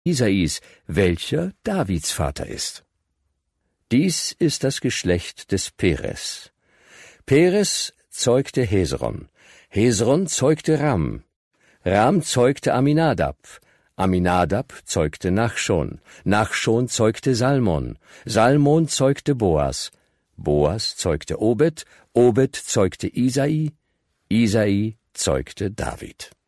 Isais, welcher Davids Vater ist. Dies ist das Geschlecht des Peres. Peres zeugte Hesron, Hesron zeugte Ram, Ram zeugte Aminadab, Aminadab zeugte Nachschon, Nachschon zeugte Salmon, Salmon zeugte Boas, Boas zeugte Obed, Obed zeugte Isai, Isai zeugte David.